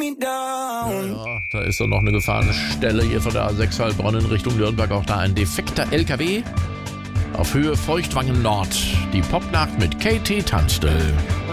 Ja, da ist doch noch eine Gefahrenstelle hier von der A6 Heilbronn in Richtung Nürnberg. Auch da ein defekter LKW auf Höhe Feuchtwangen Nord. Die Popnacht mit KT Tunstall.